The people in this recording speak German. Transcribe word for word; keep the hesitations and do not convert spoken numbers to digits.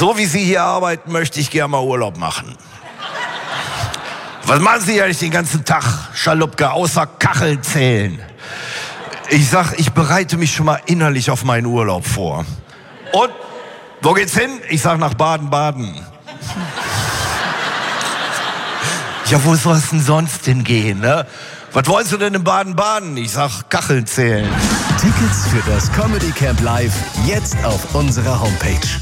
so wie Sie hier arbeiten, möchte ich gerne mal Urlaub machen. Was machen Sie eigentlich den ganzen Tag, Schalupke, außer Kacheln zählen? Ich sag, ich bereite mich schon mal innerlich auf meinen Urlaub vor. Und, wo geht's hin? Ich sag, nach Baden-Baden. Ja, wo soll es denn sonst hingehen, ne? Was wolltest du denn in Baden-Baden? Ich sag, Kacheln zählen. Tickets für das Comedy Camp Live jetzt auf unserer Homepage.